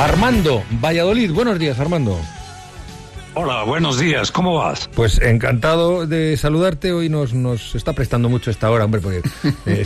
Armando, Valladolid. Buenos días, Armando. Hola, buenos días, ¿cómo vas? Pues encantado de saludarte. Hoy nos está prestando mucho esta hora, hombre, porque